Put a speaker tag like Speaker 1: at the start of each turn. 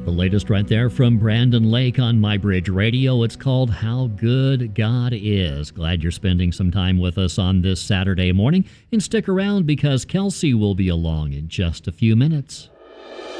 Speaker 1: The latest right there from Brandon Lake on MyBridge Radio. It's called How Good God Is. Glad you're spending some time with us on this Saturday morning. And stick around because Kelsey will be along in just a few minutes.